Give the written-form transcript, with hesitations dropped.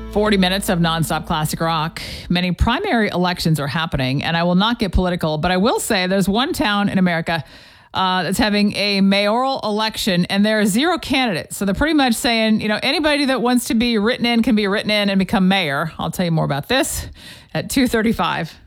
40 minutes of nonstop classic rock. Many primary elections are happening, and I will not get political, but I will say there's one town in America that's having a mayoral election, and there are 0 candidates. So they're pretty much saying, anybody that wants to be written in can be written in and become mayor. I'll tell you more about this at 2:35.